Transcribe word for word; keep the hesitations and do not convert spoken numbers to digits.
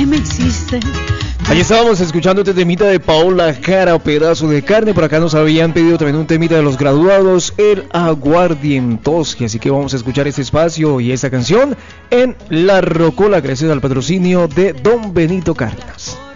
qué me hiciste? Ahí estábamos escuchando este temita de Paola Jara, Pedazo de Carne. Por acá nos habían pedido también un temita de los graduados, El Aguardientoski. Así que vamos a escuchar este espacio y esta canción en La Rocola, gracias al patrocinio de Don Benito Cárdenas.